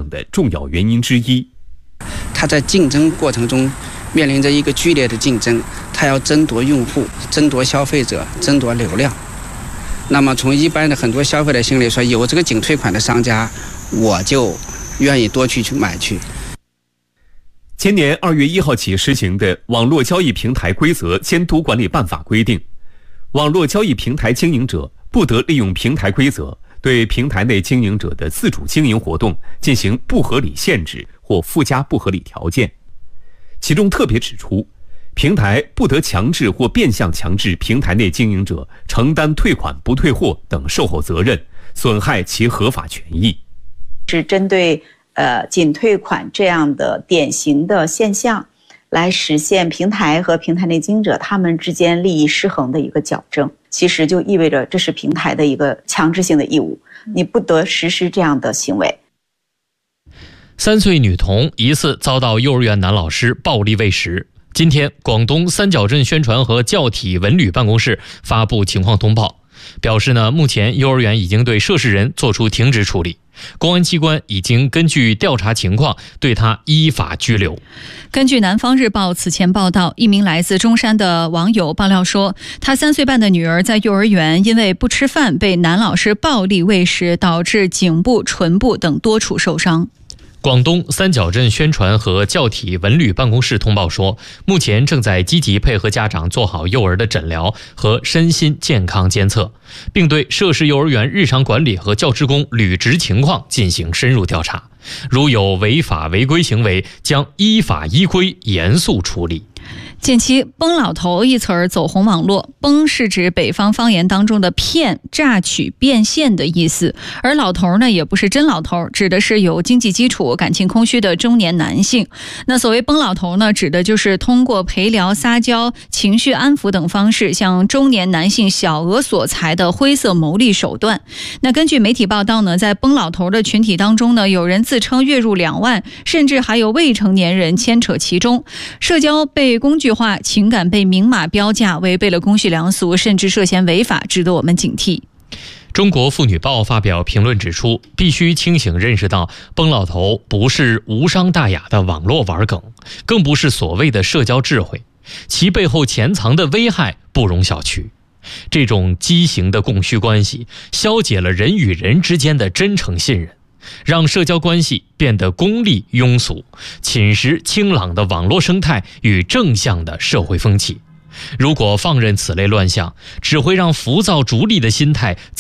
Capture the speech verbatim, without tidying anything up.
的重要原因之一。 它在竞争过程中面临着一个剧烈的竞争，它要争夺用户、争夺消费者、争夺流量。那么从一般的很多消费者心里说，有这个仅退款的商家，我就愿意多去去买去。 前年二月一号起施行的《网络交易平台规则监督管理办法》规定，网络交易平台经营者不得利用平台规则对平台内经营者的自主经营活动进行不合理限制或附加不合理条件。其中特别指出，平台不得强制或变相强制平台内经营者承担退款不退货等售后责任，损害其合法权益。 是针对呃仅退款这样的典型的现象，来实现平台和平台内经营者他们之间利益失衡的一个矫正。其实就意味着这是平台的一个强制性的义务，你不得实施这样的行为。 三岁女童疑似遭到幼儿园男老师暴力喂食。今天，广东三角镇宣传和教体文旅办公室发布情况通报，表示呢，目前幼儿园已经对涉事人作出停职处理，公安机关已经根据调查情况对他依法拘留。 根据南方日报此前报道，一名来自中山的网友爆料说，他三岁半的女儿在幼儿园因为不吃饭被男老师暴力喂食，导致颈部、唇部等多处受伤。 广东三角镇宣传和教体文旅办公室通报说，目前正在积极配合家长做好幼儿的诊疗和身心健康监测，并对涉事幼儿园日常管理和教职工履职情况进行深入调查，如有违法违规行为，将依法依规严肃处理。 近期崩老头一词儿走红网络，崩是指北方方言当中的骗、榨取、变现的意思，而老头呢也不是真老头，指的是有经济基础、感情空虚的中年男性。那所谓崩老头呢，指的就是通过陪聊、撒娇、情绪安抚等方式向中年男性小额索财的灰色牟利手段。那根据媒体报道呢，在崩老头的群体当中呢，有人自称月入两万，甚至还有未成年人牵扯其中，社交被工具化，情感被明码标价，违背了公序良俗，甚至涉嫌违法，值得我们警惕。 中国妇女报发表评论指出，必须清醒认识到，崩老头不是无伤大雅的网络玩梗，更不是所谓的社交智慧，其背后潜藏的危害不容小觑。这种畸形的供需关系，消解了人与人之间的真诚信任，让社交关系变得功利庸俗，侵蚀清朗的网络生态与正向的社会风气。如果放任此类乱象，只会让浮躁逐利的心态